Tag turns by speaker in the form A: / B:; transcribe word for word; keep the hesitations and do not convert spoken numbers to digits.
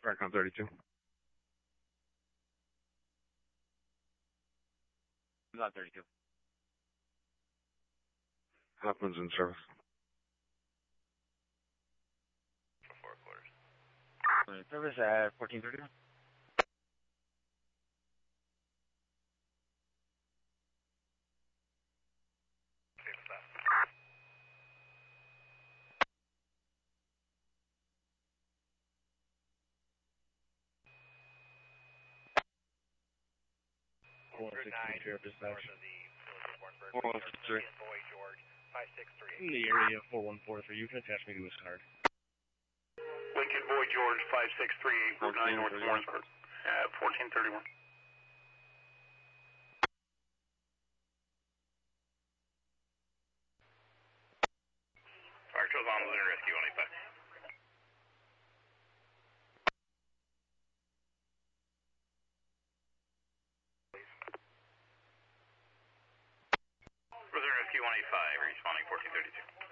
A: Farcon thirty-two.
B: Not thirty-two.
A: Hoffman's in service.
B: Four quarters. Uh, service at fourteen thirty-one.
C: four one six three, dispatch.
A: four one six three.
C: In the area, four one four three. You can attach me to his card.
D: Lincoln Boy George, five six three eight Route nine North Warrensburg, at fourteen thirty-one. Fire shows on Lunar Rescue one eight five. Rescue one eight five, responding fourteen thirty-two.